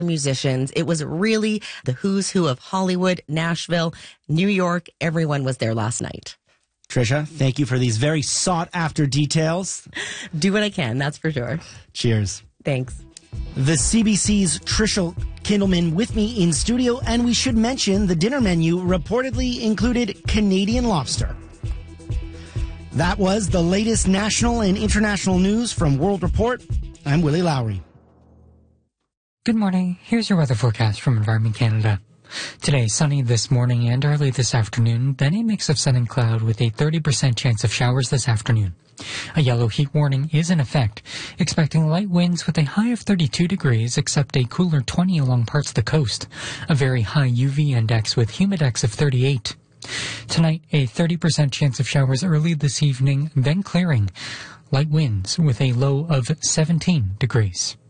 musicians. It was really the who's who of Hollywood, Nashville, New York. Everyone was there last night. Trisha, thank you for these very sought-after details. Do what I can, that's for sure. Cheers. Thanks. The CBC's Tricia Kindleman with me in studio, and we should mention the dinner menu reportedly included Canadian lobster. That was the latest national and international news from World Report. I'm Willie Lowry. Good morning. Here's your weather forecast from Environment Canada. Today, sunny this morning and early this afternoon, then a mix of sun and cloud with a 30% chance of showers this afternoon. A yellow heat warning is in effect, expecting light winds with a high of 32 degrees except a cooler 20 along parts of the coast. A very high UV index with humidex of 38. Tonight, a 30% chance of showers early this evening, then clearing. Light winds with a low of 17 degrees.